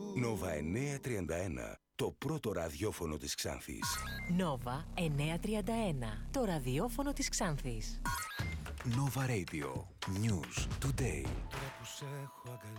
Νόβα 931, το πρώτο ραδιόφωνο της Ξάνθης. Νόβα 931, το ραδιόφωνο της Ξάνθης. Nova Radio. News Today. Τώρα που σε έχω αγκαλιά